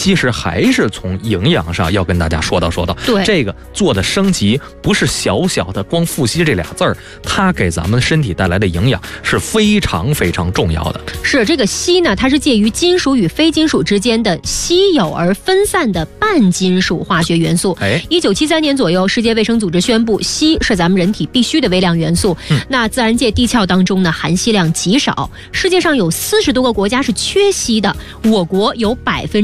其实还是从营养上要跟大家说到。 对， 这个做的升级不是小小的光富硒这俩字儿，它给咱们身体带来的营养是非常非常重要的。 是这个硒呢，它是介于金属与非金属之间的稀有而分散的半金属化学元素。1973年左右，世界卫生组织宣布硒是咱们人体必须的微量元素。那自然界地壳当中呢，含硒量极少，世界上有40多个国家是缺硒的，我国有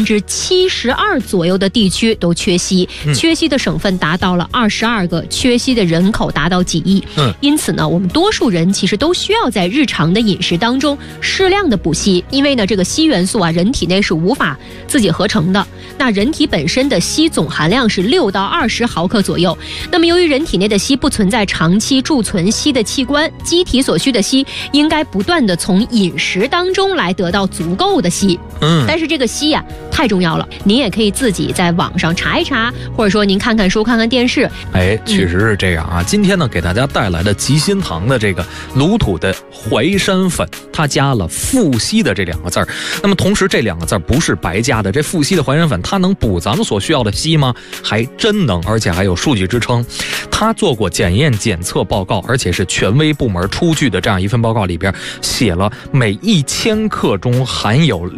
72%左右的地区都缺硒，缺硒的省份达到了22个，缺硒的人口达到几亿。因此呢，我们多数人其实都需要在日常的饮食当中适量的补硒，因为呢，这个硒元素啊，人体内是无法自己合成的。那人体本身的硒总含量是6到20毫克左右。那么由于人体内的硒不存在长期贮存硒的器官，机体所需的硒应该不断的从饮食当中来得到足够的硒。但是这个硒呀，太重要了，您也可以自己在网上查一查，或者说您看看书看看电视。 确实是这样啊。今天呢，给大家带来的吉心堂的这个卤土的淮山粉，它加了富硒的这2个字儿。那么同时这2个字儿不是白加的，这富硒的淮山粉它能补咱们所需要的硒吗？还真能，而且还有数据支撑。它做过检验检测报告，而且是权威部门出具的这样一份报告，里边写了每1000克中含有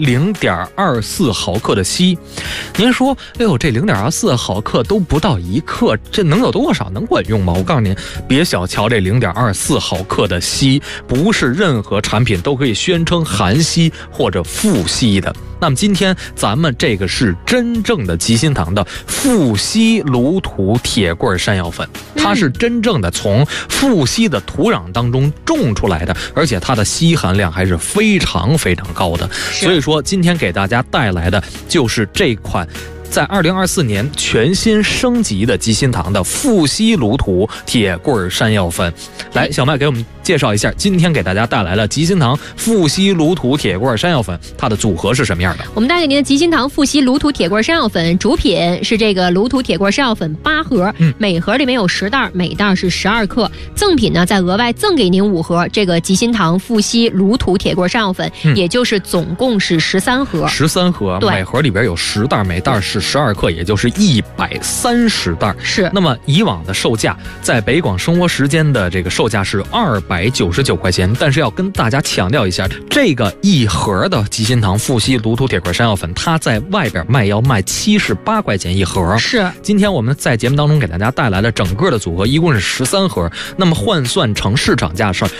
0.24毫克的硒。您说，哎呦，这0.24毫克都不到1克，这能有多少？能管用吗？我告诉您，别小瞧这0.24毫克的硒，不是任何产品都可以宣称含硒或者富硒的。那么今天咱们这个是真正的吉心堂的富硒卤土铁棍山药粉，它是真正的从富硒的土壤当中种出来的，而且它的硒含量还是非常非常高的。所以说今天给大家带来的就是这款在2024年全新升级的吉心堂的富硒卤土铁棍山药粉。来，小麦给我们介绍一下今天给大家带来了吉心堂富硒卤土铁棍山药粉，它的组合是什么样的？ 我们带给您的吉心堂富硒卤土铁棍山药粉，主品是这个卤土铁棍山药粉8盒，每盒里面有10袋，每袋是12克。赠品呢，再额外赠给您5盒这个吉心堂富硒卤土铁棍山药粉，也就是总共是13盒。13盒， 每盒里边有10袋，每袋是12克，也就是130袋。 是。 那么以往的售价，在北广生活时间的这个售价是299块钱，但是要跟大家强调一下，这个1盒的吉心堂富硒卤土铁棍山药粉，它在外边卖要卖78块钱1盒。 是。 今天我们在节目当中给大家带来的整个的组合一共是13盒，那么换算成市场价是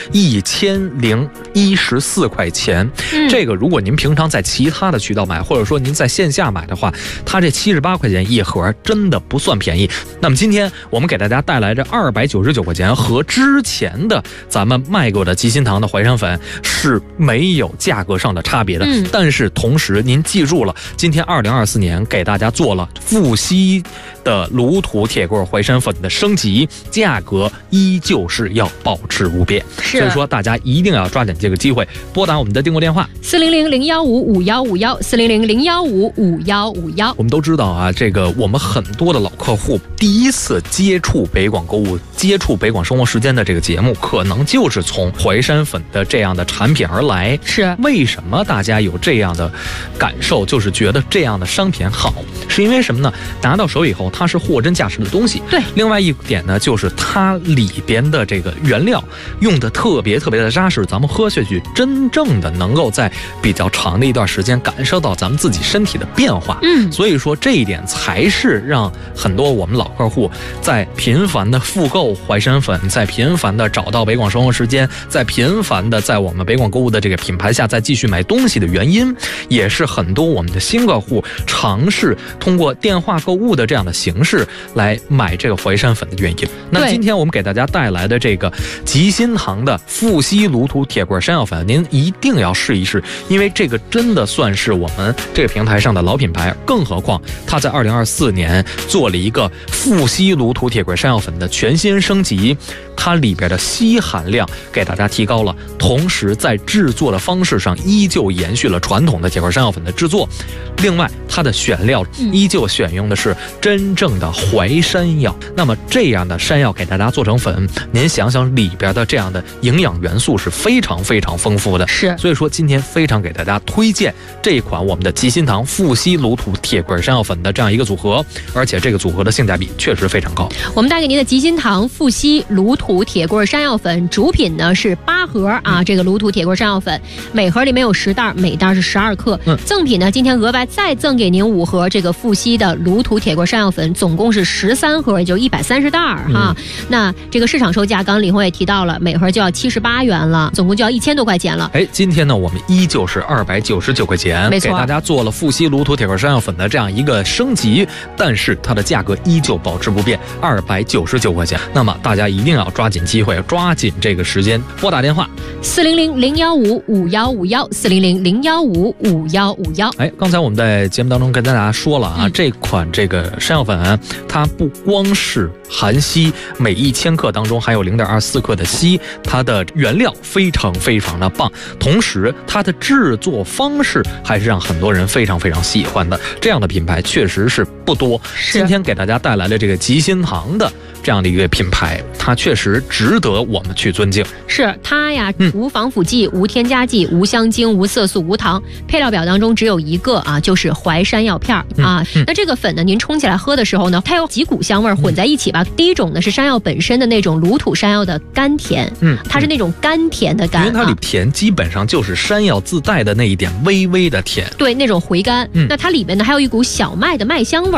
1014块钱。这个如果您平常在其他的渠道买，或者说您在线下买的话，它这78块钱1盒真的不算便宜。那么今天我们给大家带来这299块钱和之前的咱们卖过的吉心堂的淮山粉是没有价格上的差别的。但是同时您记住了，今天2024年给大家做了富硒的卤土铁棍淮山粉的升级，价格依旧是要保持不变。所以说大家一定要抓紧这个机会，拨打我们的订购电话 400-015-5151，400-015-5151。 我们都知道啊，这个我们很多的老客户第一次接触北广购物、接触北广生活时间的这个节目，可能就是从淮山粉的这样的产品而来。 是为什么大家有这样的感受，就是觉得这样的商品好，是因为什么呢？拿到手以后，它是货真价实的东西。 对。 另外一点呢，就是它里边的这个原料用的特别的扎实，咱们喝下去真正的能够在比较长的一段时间感受到咱们自己身体的变化。所以说这一点才是让很多我们老客户在频繁的复购淮山粉，在频繁的找到北广生活时间，在频繁的在我们北广购物的这个品牌下再继续买东西的原因，也是很多我们的新客户尝试通过电话购物的这样的形式来买这个淮山粉的原因。那今天我们给大家带来的这个吉心堂的富硒卤土铁棍山药粉，您一定要试一试，因为这个真的算是我们这个平台上的老品牌，更何况它在2024年做了一个富硒卤土铁棍山药粉的全新升级，它里边的硒含量给大家提高了，同时在制作的方式上依旧延续了传统的铁块山药粉的制作。另外，它的选料依旧选用的是真正的淮山药。那么这样的山药给大家做成粉，您想想里边的这样的营养元素是非常非常丰富的。 是， 所以说今天非常给大家推荐这一款我们的吉心堂富硒卤土铁块山药粉的这样一个组合，而且这个组合的性价比确实非常高。 我们带给您的吉心堂富硒卤土铁棍山药粉，主品呢是8盒啊，这个卤土铁棍山药粉，每盒里面有10袋，每袋是12克。赠品呢，今天额外再赠给您5盒这个富硒的卤土铁棍山药粉，总共是13盒，也就130袋哈。那这个市场售价，刚刚李红也提到了，每盒就要78元了，总共就要1000多块钱了。 今天呢，我们依旧是299块钱， 没错， 给大家做了富硒卤土铁块山药粉的这样一个升级，但是它的价格依旧保持不变，299块钱。那么大家一定要抓紧机会，抓紧这个时间，拨打电话 400-015-5151，400-015-5151。 刚才我们在节目当中跟大家说了啊，这款这个山药粉，它不光是含硒，每1000克当中还有0.24克的硒，它的原料非常非常的棒，同时它的制作方式还是让很多人非常非常喜欢的。这样的品牌确实是不多。今天给大家带来的这个吉心堂的这样的一个品牌，它确实值得我们去尊敬。 是它呀，无防腐剂、无添加剂、无香精、无色素、无糖，配料表当中只有一个啊，就是淮山药片啊。那这个粉呢，您冲起来喝的时候呢，它有几股香味混在一起吧。第一种呢是山药本身的那种卤土山药的甘甜，它是那种甘甜的甘， 因为它里甜基本上就是山药自带的那一点微微的甜， 对，那种回甘。那它里面呢还有一股小麦的麦香味。